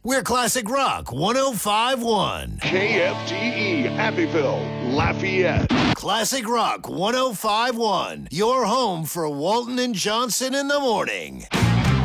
We're Classic Rock 105.1. KFTE, Abbeville, Lafayette. Classic Rock 105.1. Your home for Walton and Johnson in the morning.